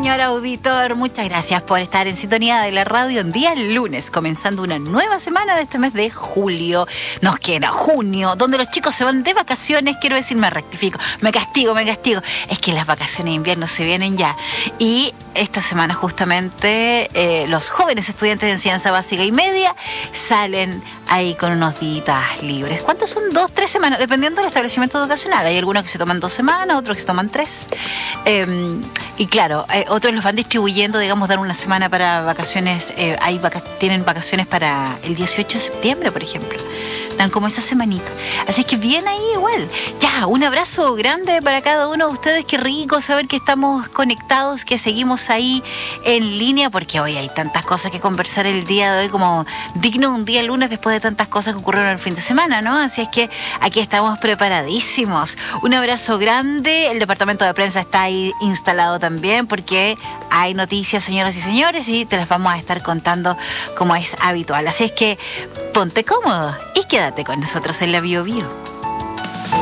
señor auditor, muchas gracias por estar en sintonía de la radio en día lunes, comenzando una nueva semana de este mes de julio. Nos queda junio, donde los chicos se van de vacaciones. Quiero decir, me rectifico, me castigo. Es que las vacaciones de invierno se vienen ya. Y esta semana justamente los jóvenes estudiantes de enseñanza básica y media salen ahí con unos días libres. ¿Cuántos son? 2, 3 semanas, dependiendo del establecimiento educacional. Hay algunos que se toman 2 semanas, otros que se toman 3. Y claro, otros los van distribuyendo, digamos, dan una semana para vacaciones. Tienen vacaciones para el 18 de septiembre, por ejemplo. Dan como esa semanita. Así es que bien ahí igual. Ya, un abrazo grande para cada uno de ustedes. Qué rico saber que estamos conectados, que seguimos ahí en línea, porque hoy hay tantas cosas que conversar el día de hoy, como digno un día lunes después de tantas cosas que ocurrieron el fin de semana, ¿no? Así es que aquí estamos preparadísimos. Un abrazo grande. El departamento de prensa está ahí instalado también, porque hay noticias, señoras y señores, y te las vamos a estar contando como es habitual. Así es que ponte cómodo y quédate con nosotros en la Bio Bio.